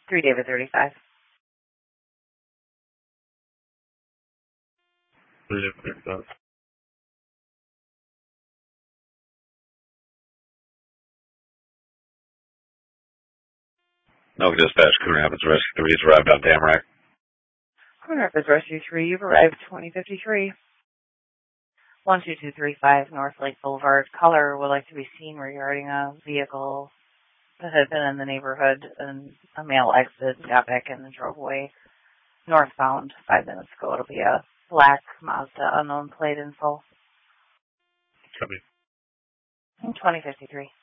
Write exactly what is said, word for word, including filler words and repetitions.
three David thirty-five. No, dispatch, Coon Rapids Rescue three has arrived on Tamarack. Coon Rapids Rescue three, you've arrived twenty fifty-three. one two two three five North Lake Boulevard. Caller would like to be seen regarding a vehicle that had been in the neighborhood, and a male exited and got back in and drove away northbound five minutes ago. It'll be a black Mazda, unknown plate info. Copy. twenty fifty-three.